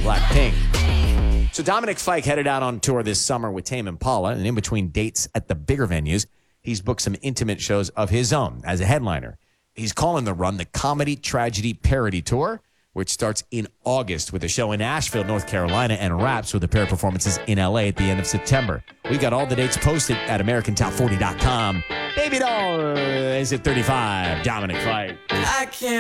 Blackpink. So Dominic Fike headed out on tour this summer with Tame Impala, and in between dates at the bigger venues, he's booked some intimate shows of his own as a headliner. He's calling the run the Comedy Tragedy Parody Tour, which starts in August with a show in Asheville, North Carolina, and wraps with a pair of performances in LA at the end of September. We got all the dates posted at AmericanTop40.com. Baby doll is at 35. Dominic Fike. I can't